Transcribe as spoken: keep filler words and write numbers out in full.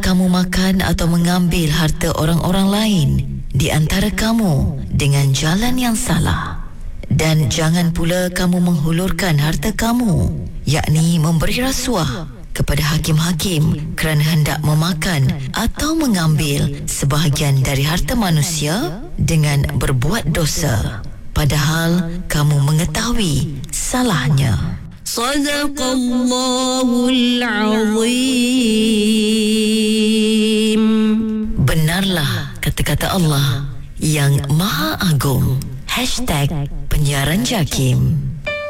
kamu makan atau mengambil harta orang-orang lain di antara kamu dengan jalan yang salah. Dan jangan pula kamu menghulurkan harta kamu, yakni memberi rasuah kepada hakim-hakim kerana hendak memakan atau mengambil sebahagian dari harta manusia dengan berbuat dosa, padahal kamu mengetahui salahnya. Sadaqallahul Azim. Benarlah kata-kata Allah yang Maha Agung. Hashtag Penyiaran Jakim.